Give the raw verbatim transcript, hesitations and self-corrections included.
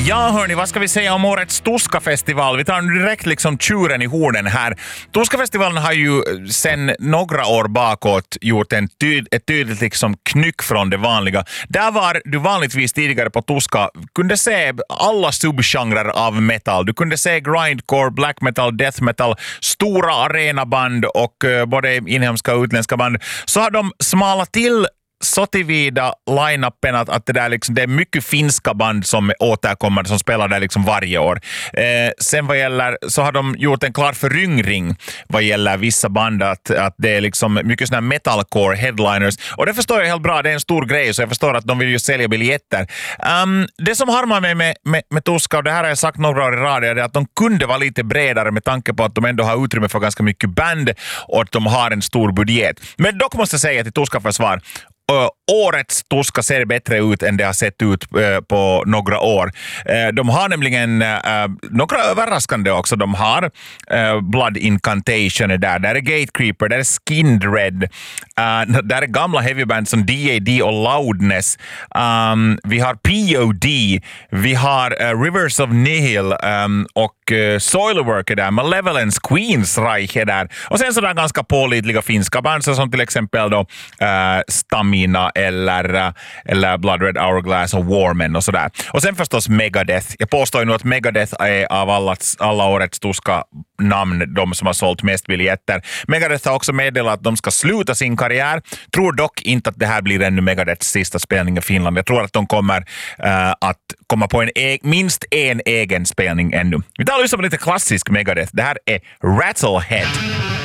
Ja, hörni, vad ska vi säga om årets Tuska-festival? Vi tar nu direkt liksom tjuren i hornen här. Tuska-festivalen har ju sen några år bakåt gjort en tyd, ett tydligt liksom knyck från det vanliga. Där var du vanligtvis tidigare på Tuska kunde se alla subgenrer av metal. Du kunde se grindcore, black metal, death metal, stora arenaband och uh, både inhemska och utländska band. Så har de smalat till så tillvida line-upen att, att det, där liksom, det är mycket finska band som återkommer, som spelar där liksom varje år. Eh, sen vad gäller, så har de gjort en klar föryngring vad gäller vissa band, att, att det är liksom mycket såna metalcore headliners. Och det förstår jag helt bra, det är en stor grej, så jag förstår att de vill ju sälja biljetter. Um, det som harmar mig med, med, med Tuska, och det här har jag sagt några år i radio, är att de kunde vara lite bredare med tanke på att de ändå har utrymme för ganska mycket band och att de har en stor budget. Men dock måste jag säga till Tuska försvar, Uh, årets Tuska ser bättre ut än det har sett ut uh, på några år. Uh, de har nämligen uh, några överraskande också. De har uh, Blood Incantation där. Där är Gatecreeper, där är Skindred. Uh, där är gamla heavyband som D A D och Loudness. Um, vi har P O D. Vi har uh, Rivers of Nihil um, och uh, Soilwork är där. Malevolence, Queensryche är där. Och sen så där ganska pålitliga finska band som till exempel då uh, Stamina eller, eller Blood Red Hourglass och Warmen och sådär. Och sen förstås Megadeth. Jag påstår ju nu att Megadeth är av alla, alla årets Tuska namn de som har sålt mest biljetter. Megadeth har också meddelat att de ska sluta sin karriär. Tror dock inte att det här blir ännu Megadeths sista spelning i Finland. Jag tror att de kommer uh, att komma på en e- minst en egen spelning ännu. Vi tar lyssna på lite klassisk Megadeth. Det här är Rattlehead.